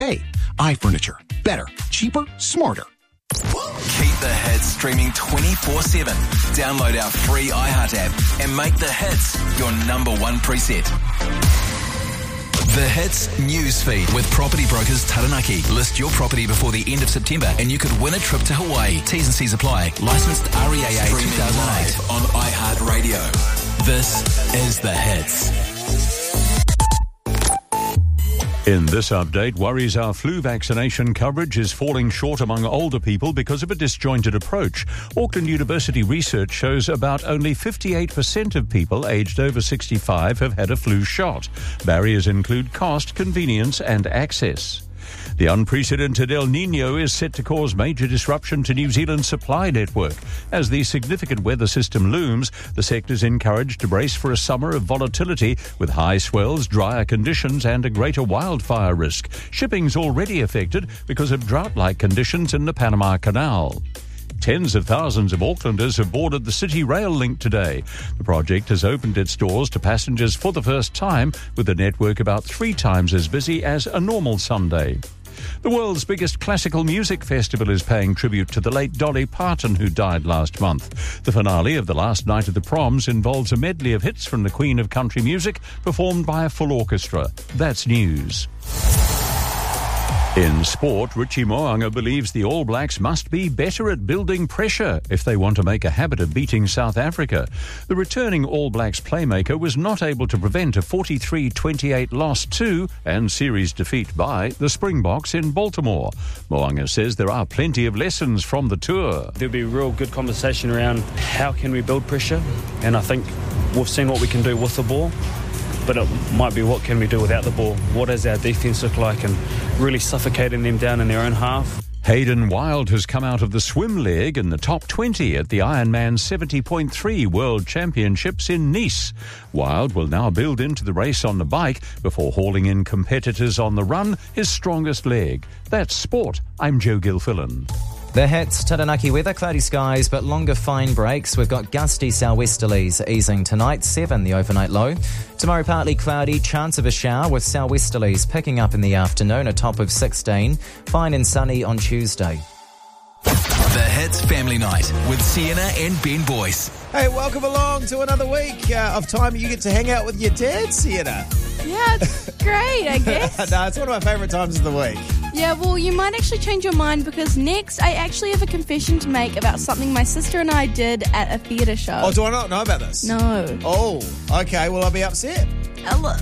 Hey, iFurniture. Better, cheaper, smarter. Keep the hits streaming 24/7. Download our free iHeart app and make the hits your number one preset. The Hits newsfeed with property brokers Taranaki. List your property before the end of September and you could win a trip to Hawaii. T's and C's apply. Licensed REAA 2008 on iHeartRadio. This is The Hits. In this update, worries our flu vaccination coverage is falling short among older people because of a disjointed approach. Auckland University research shows about only 58% of people aged over 65 have had a flu shot. Barriers include cost, convenience and access. The unprecedented El Niño is set to cause major disruption to New Zealand's supply network. As the significant weather system looms, the sector is encouraged to brace for a summer of volatility with high swells, drier conditions and a greater wildfire risk. Shipping's already affected because of drought-like conditions in the Panama Canal. Tens of thousands of Aucklanders have boarded the City Rail Link today. The project has opened its doors to passengers for the first time, with the network about 3 times as busy as a normal Sunday. The world's biggest classical music festival is paying tribute to the late Dolly Parton, who died last month. The finale of the last night of the Proms involves a medley of hits from the Queen of Country Music, performed by a full orchestra. That's news. In sport, Richie Mo'unga believes the All Blacks must be better at building pressure if they want to make a habit of beating South Africa. The returning All Blacks playmaker was not able to prevent a 43-28 loss to and series defeat by the Springboks in Baltimore. Mo'unga says there are plenty of lessons from the tour. There'll be a real good conversation around how can we build pressure, and I think we've seen what we can do with the ball. But it might be what can we do without the ball? What does our defence look like? And really suffocating them down in their own half. Hayden Wilde has come out of the swim leg in the top 20 at the Ironman 70.3 World Championships in Nice. Wilde will now build into the race on the bike before hauling in competitors on the run, his strongest leg. That's sport. I'm Joe Gilfillan. The Hits, Taranaki weather, cloudy skies but longer fine breaks. We've got gusty sou'westerlies easing tonight, 7 the overnight low. Tomorrow partly cloudy, chance of a shower with sou'westerlies picking up in the afternoon, a top of 16. Fine and sunny on Tuesday. The Hits Family Night with Sienna and Ben Boyce. Hey, welcome along to another week of time you get to hang out with your dad, Sienna. Yeah, it's great, I guess. No, it's one of my favourite times of the week. Yeah, well, you might actually change your mind because next I actually have a confession to make about something my sister and I did at a theatre show. Oh, do I not know about this? No. Oh, okay. Will I be upset?